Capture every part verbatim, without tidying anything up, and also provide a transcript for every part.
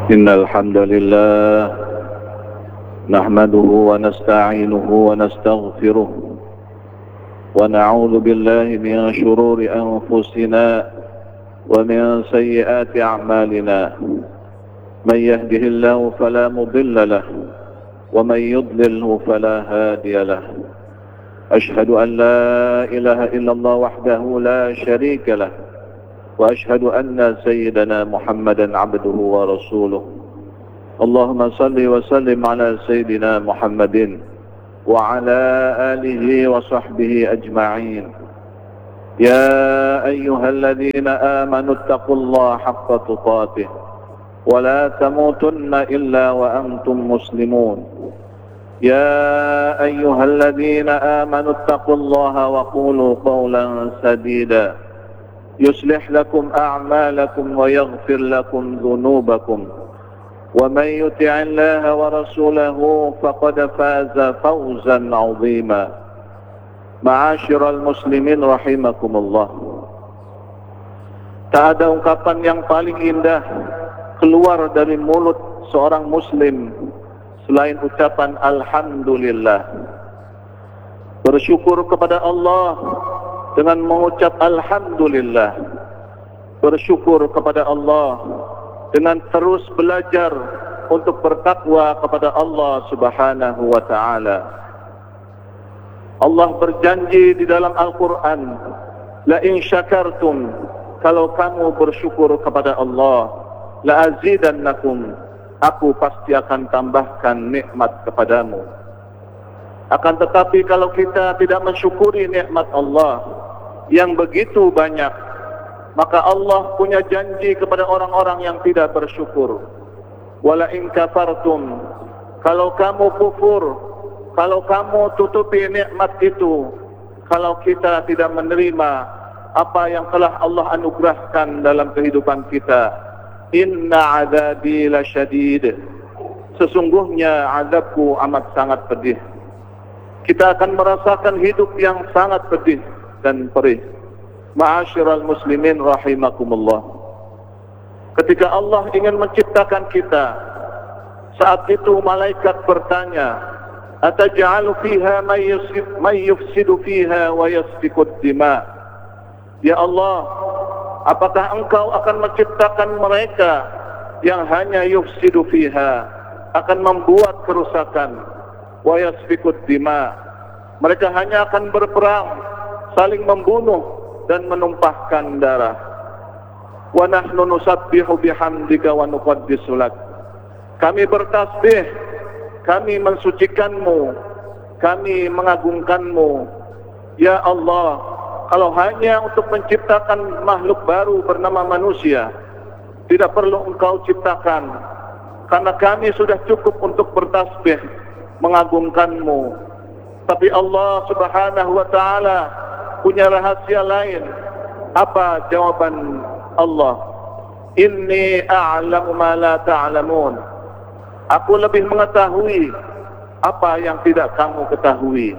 إن الحمد لله نحمده ونستعينه ونستغفره ونعوذ بالله من شرور أنفسنا ومن سيئات أعمالنا. من يهده الله فلا مضل له ومن يضلله فلا هادي له. أشهد أن لا إله إلا الله وحده لا شريك له وأشهد أن سيدنا محمدا عبده ورسوله. اللهم صل وسلم على سيدنا محمد وعلى آله وصحبه أجمعين. يا أيها الذين آمنوا اتقوا الله حق تقاته ولا تموتن إلا وأنتم مسلمون. يا أيها الذين آمنوا اتقوا الله وقولوا قولا سديدا يصلح لكم أعمالكم ويغفر لكم ذنوبكم ومن يطع الله ورسوله فقد فاز فوزا عظيما. معاشر المسlimin rahimakumullah. Tak ada ungkapan yang paling indah keluar dari mulut seorang muslim selain ucapan alhamdulillah. Bersyukur kepada Allah dengan mengucap alhamdulillah. Bersyukur kepada Allah dengan terus belajar untuk bertakwa kepada Allah Subhanahu wa ta'ala. Allah berjanji di dalam Al-Quran, la in syakartum, kalau kamu bersyukur kepada Allah, la azidannakum, aku pasti akan tambahkan nikmat kepadamu. Akan tetapi kalau kita tidak mensyukuri nikmat Allah yang begitu banyak, maka Allah punya janji kepada orang-orang yang tidak bersyukur. Wala in kafartum, kalau kamu kufur, kalau kamu tutupi nikmat itu, kalau kita tidak menerima apa yang telah Allah anugerahkan dalam kehidupan kita, inna azabi lasyadid, sesungguhnya azabku amat sangat pedih. Kita akan merasakan hidup yang sangat pedih dan perih. Ma'asyiral muslimin rahimakumullah. Ketika Allah ingin menciptakan kita, saat itu malaikat bertanya, ataj'alu fiha may yufsidu fiha wa yasfikud dima. Ya Allah, apakah engkau akan menciptakan mereka yang hanya yufsidu fiha, akan membuat kerusakan, wa yasfikud dima, mereka hanya akan berperang, saling membunuh dan menumpahkan darah. Wa nahnu nusabbihu bihamdika wa nuqaddisu lak, kami bertasbih, kami mensucikanmu, kami mengagungkanmu. Ya Allah, kalau hanya untuk menciptakan makhluk baru bernama manusia, tidak perlu engkau ciptakan, karena kami sudah cukup untuk bertasbih mengagungkanmu. Tapi Allah Subhanahu wa ta'ala punya rahasia lain. Apa jawaban Allah? Inni a'lamu ma la ta'lamun, aku lebih mengetahui apa yang tidak kamu ketahui.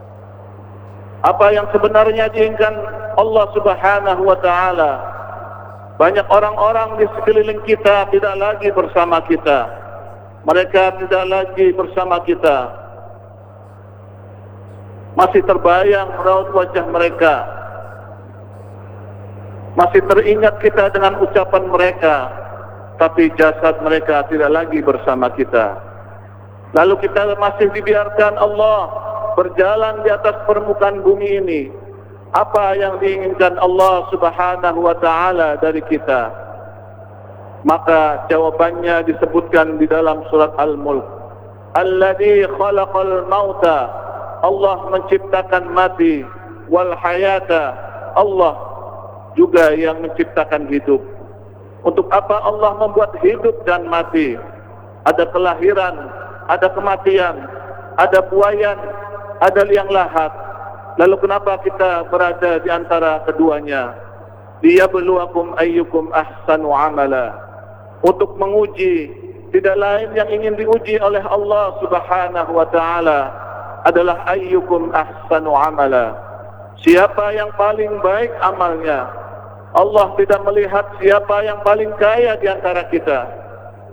Apa yang sebenarnya diinginkan Allah Subhanahu wa ta'ala. Banyak orang-orang di sekeliling kita tidak lagi bersama kita, mereka tidak lagi bersama kita. Masih terbayang raut wajah mereka, masih teringat kita dengan ucapan mereka, tapi jasad mereka tidak lagi bersama kita. Lalu kita masih dibiarkan Allah berjalan di atas permukaan bumi ini. Apa yang diinginkan Allah Subhanahu wa ta'ala dari kita? Maka jawabannya disebutkan di dalam surat Al-Mulk. Alladzi khalaqal mauta, Allah menciptakan mati, wal hayata, Allah juga yang menciptakan hidup. Untuk apa Allah membuat hidup dan mati? Ada kelahiran, ada kematian, ada buayan, ada liang lahat. Lalu kenapa kita berada di antara keduanya? Liyabluwakum ayyukum ahsanu amala, untuk menguji. Tidak lain yang ingin diuji oleh Allah Subhanahu wa ta'ala adalah ayyukum ahsanu amala, siapa yang paling baik amalnya. Allah tidak melihat siapa yang paling kaya di antara kita.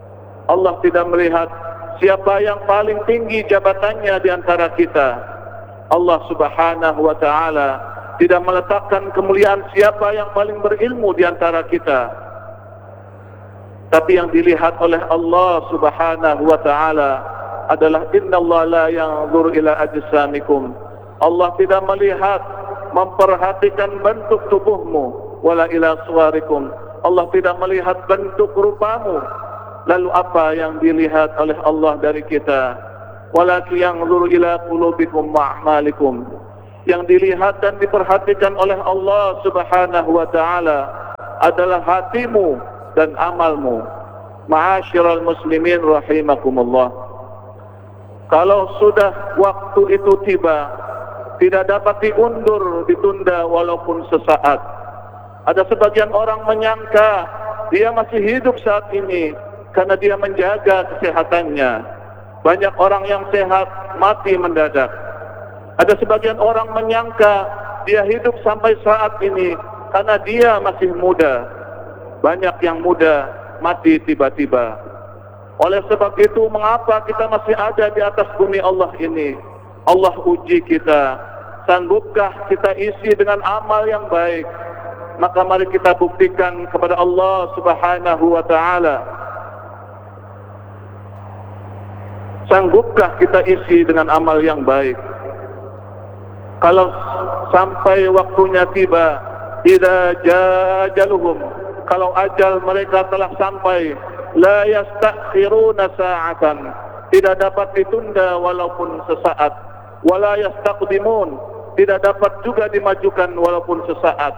Allah tidak melihat siapa yang paling tinggi jabatannya di antara kita. Allah Subhanahu wa ta'ala tidak meletakkan kemuliaan siapa yang paling berilmu di antara kita. Tapi yang dilihat oleh Allah Subhanahu wa ta'ala adalah innallaha la yanzuru ila ajsamikum. Allah tidak melihat, memperhatikan bentuk tubuhmu, wala ila suwarikum. Allah tidak melihat bentuk rupamu. Lalu apa yang dilihat oleh Allah dari kita? Walakin yanzuru ila qulubikum wa a'malikum. Yang dilihat dan diperhatikan oleh Allah Subhanahu wa ta'ala adalah hatimu dan amalmu. Ma'asyiral muslimin rahimakumullah. Kalau sudah waktu itu tiba, tidak dapat diundur, ditunda walaupun sesaat. Ada sebagian orang menyangka dia masih hidup saat ini karena dia menjaga kesehatannya. Banyak orang yang sehat mati mendadak. Ada sebagian orang menyangka dia hidup sampai saat ini karena dia masih muda. Banyak yang muda mati tiba-tiba. Oleh sebab itu, mengapa kita masih ada di atas bumi Allah ini? Allah uji kita. Sanggupkah kita isi dengan amal yang baik? Maka mari kita buktikan kepada Allah Subhanahu wa ta'ala. Sanggupkah kita isi dengan amal yang baik? Kalau sampai waktunya tiba, idza jaa ajaluhum, kalau ajal mereka telah sampai, la yastakhiruna sa'atan, tidak dapat ditunda walaupun sesaat, wala yastaqdimun, tidak dapat juga dimajukan walaupun sesaat.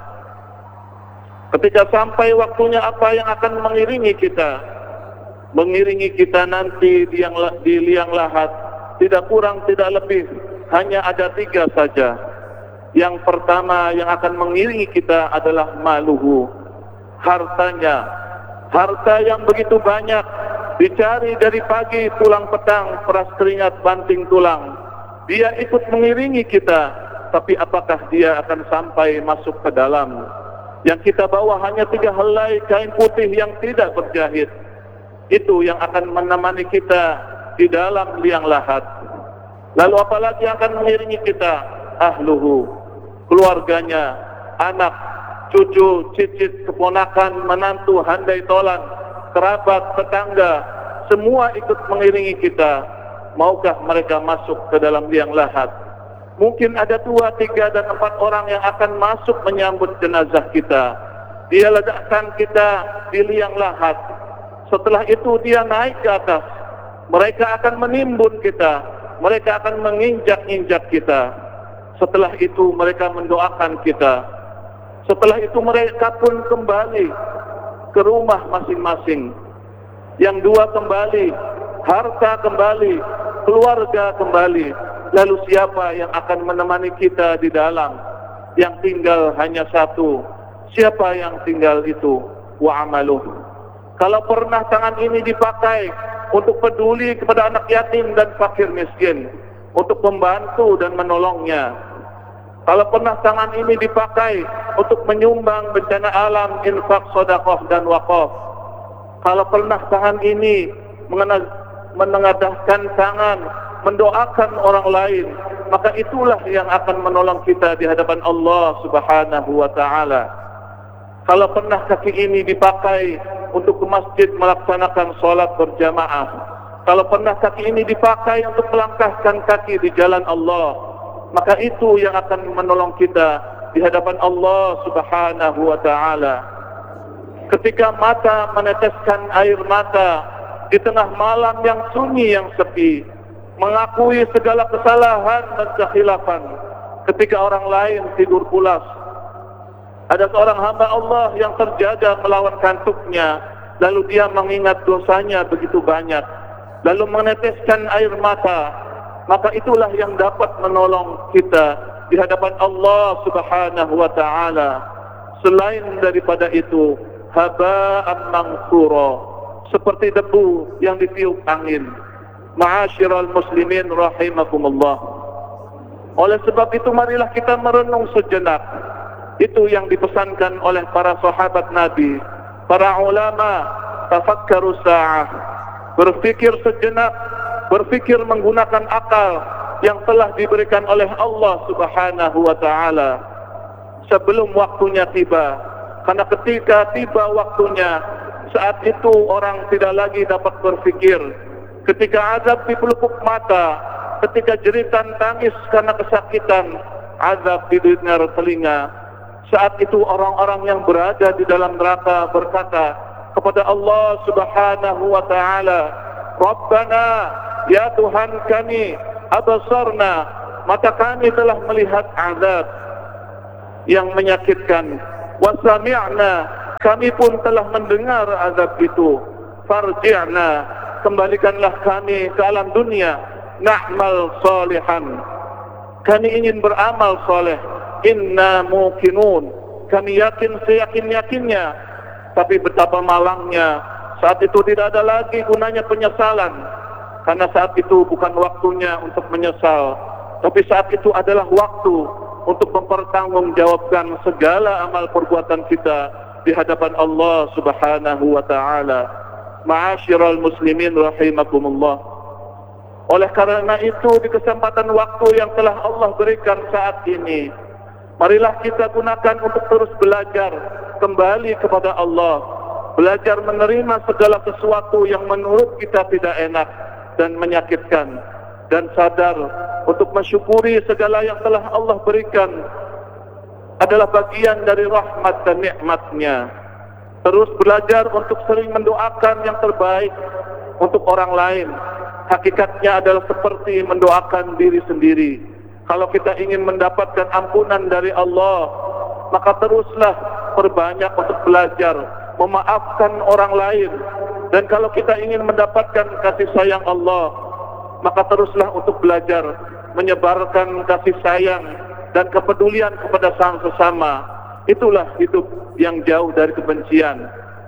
Ketika sampai waktunya, apa yang akan mengiringi kita? Mengiringi kita nanti di, yang, di liang lahat, tidak kurang tidak lebih, hanya ada tiga saja. Yang pertama yang akan mengiringi kita adalah maluhu, hartanya. Harta yang begitu banyak, dicari dari pagi pulang petang, peras keringat banting tulang. Dia ikut mengiringi kita, tapi apakah dia akan sampai masuk ke dalam? Yang kita bawa hanya tiga helai kain putih yang tidak berjahit. Itu yang akan menemani kita di dalam liang lahat. Lalu apalagi yang akan mengiringi kita? Ahluhu, keluarganya, anak, cucu, cicit, keponakan, menantu, handai tolan, kerabat, tetangga, semua ikut mengiringi kita. Maukah mereka masuk ke dalam liang lahat? Mungkin ada dua, tiga, dan empat orang yang akan masuk menyambut jenazah kita. Dia letakkan kita di liang lahat. Setelah itu dia naik ke atas. Mereka akan menimbun kita. Mereka akan menginjak-injak kita. Setelah itu mereka mendoakan kita. Setelah itu mereka pun kembali ke rumah masing-masing. Yang dua kembali, harta kembali, keluarga kembali. Lalu siapa yang akan menemani kita di dalam? Yang tinggal hanya satu. Siapa yang tinggal itu? Wa amaluh. Kalau pernah tangan ini dipakai untuk peduli kepada anak yatim dan fakir miskin, untuk membantu dan menolongnya. Kalau pernah tangan ini dipakai untuk menyumbang bencana alam, infak, sedekah dan wakaf. Kalau pernah tangan ini menengadahkan tangan, mendoakan orang lain, maka itulah yang akan menolong kita di hadapan Allah Subhanahu wa ta'ala. Kalau pernah kaki ini dipakai untuk ke masjid melaksanakan sholat berjamaah, kalau pernah kaki ini dipakai untuk melangkahkan kaki di jalan Allah, maka itu yang akan menolong kita di hadapan Allah Subhanahu wa ta'ala. Ketika mata meneteskan air mata di tengah malam yang sunyi, yang sepi, mengakui segala kesalahan dan kekhilafan, ketika orang lain tidur pulas, ada seorang hamba Allah yang terjaga melawan kantuknya, lalu dia mengingat dosanya begitu banyak, lalu meneteskan air mata, maka itulah yang dapat menolong kita di hadapan Allah Subhanahu wa ta'ala. Selain daripada itu, haba'an mansura, seperti debu yang ditiup angin. Ma'asyiral muslimin rahimakumullah. Oleh sebab itu, marilah kita merenung sejenak. Itu yang dipesankan oleh para sahabat Nabi, para ulama, tafakkaru sa'ah. berfikir sejenak, berfikir menggunakan akal yang telah diberikan oleh Allah Subhanahu wa taala sebelum waktunya tiba. Karena ketika tiba waktunya, saat itu orang tidak lagi dapat berfikir. Ketika azab di pelupuk mata, ketika jeritan tangis karena kesakitan, azab di dengar telinga, saat itu orang-orang yang berada di dalam neraka berkata kepada Allah Subhanahu wa taala, Rabbana, ya Tuhan kami, abasarna, mata kami telah melihat azab yang menyakitkan, wa sami'na, kami pun telah mendengar azab itu, farji'na, kembalikanlah kami ke alam dunia, na'mal salihan, kami ingin beramal soleh, inna muqinun, kami yakin seyakin-yakinnya. Tapi betapa malangnya, saat itu tidak ada lagi gunanya penyesalan, karena saat itu bukan waktunya untuk menyesal, tapi saat itu adalah waktu untuk mempertanggungjawabkan segala amal perbuatan kita di hadapan Allah Subhanahu wa taala. Ma'asyiral muslimin rahimakumullah. Oleh karena itu, di kesempatan waktu yang telah Allah berikan saat ini, marilah kita gunakan untuk terus belajar kembali kepada Allah, belajar menerima segala sesuatu yang menurut kita tidak enak dan menyakitkan, dan sadar untuk mensyukuri segala yang telah Allah berikan adalah bagian dari rahmat dan nikmat-Nya. Terus belajar untuk sering mendoakan yang terbaik untuk orang lain. Hakikatnya adalah seperti mendoakan diri sendiri. Kalau kita ingin mendapatkan ampunan dari Allah, maka teruslah perbanyak untuk belajar memaafkan orang lain. Dan kalau kita ingin mendapatkan kasih sayang Allah, maka teruslah untuk belajar menyebarkan kasih sayang dan kepedulian kepada sang sesama. Itulah hidup yang jauh dari kebencian.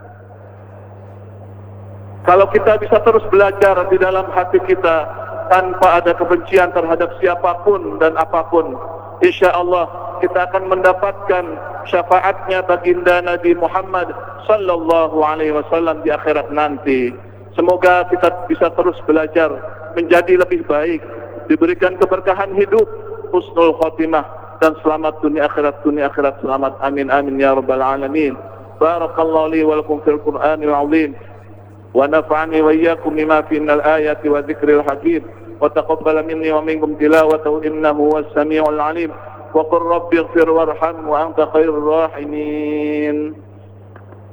Kalau kita bisa terus belajar di dalam hati kita tanpa ada kebencian terhadap siapapun dan apapun, insya Allah kita akan mendapatkan syafaatnya baginda Nabi Muhammad sallallahu alaihi wasallam di akhirat nanti. Semoga kita bisa terus belajar menjadi lebih baik, diberikan keberkahan hidup, husnul khotimah, dan selamat dunia akhirat, dunia akhirat selamat. Amin amin ya rabbal alamin. Barakallahu li wa lakum fil Qur'anil azim, wa nafa'ani wa iyyakum bima fihi minal ayati wa dzikril hakim, wa taqabbal minni wa minkum tilawatahu innahu was samiul alim. Wa qur rabbighfir warham wa anta khairur rahimin.